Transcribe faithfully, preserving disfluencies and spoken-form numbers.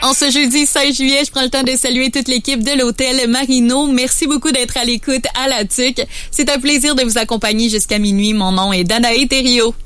En ce jeudi seize juillet, je prends le temps de saluer toute l'équipe de l'hôtel Marino. Merci beaucoup d'être à l'écoute à la Tuque. C'est un plaisir de vous accompagner jusqu'à minuit. Mon nom est Danae Thériault.